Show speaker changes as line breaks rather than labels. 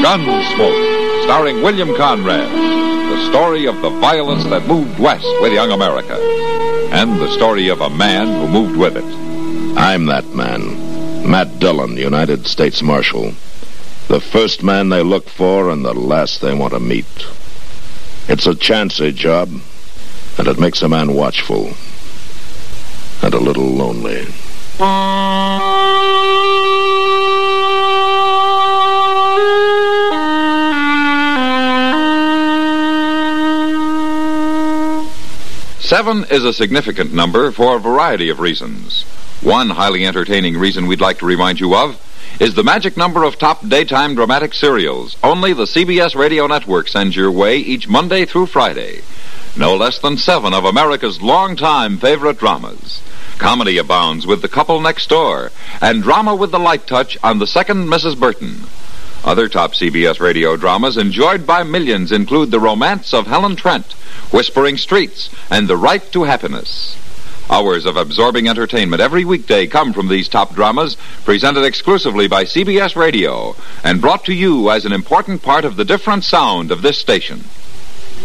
Gunsmoke, starring William Conrad. The story of the violence that moved west with young America. And the story of a man who moved with it.
I'm that man. Matt Dillon, United States Marshal. The first man they look for and the last they want to meet. It's a chancy job, and it makes a man watchful and a little lonely.
Seven is a significant number for a variety of reasons. One highly entertaining reason we'd like to remind you of is the magic number of top daytime dramatic serials only the CBS Radio Network sends your way each Monday through Friday. No less than 7 of America's longtime favorite dramas. Comedy abounds with The Couple Next Door, and drama with the light touch on The Second Mrs. Burton. Other top CBS radio dramas enjoyed by millions include The Romance of Helen Trent, Whispering Streets, and The Right to Happiness. Hours of absorbing entertainment every weekday come from these top dramas, presented exclusively by CBS Radio, and brought to you as an important part of the different sound of this station.